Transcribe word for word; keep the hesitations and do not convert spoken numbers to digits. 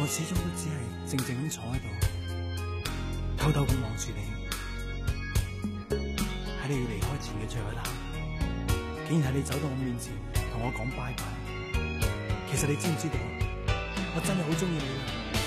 我始終都只係靜靜咁坐喺度，偷偷咁望住你。喺你要離開前嘅最後一刻，竟然係你走到我面前同我講拜拜。其實你知唔知道，我真係好中意你。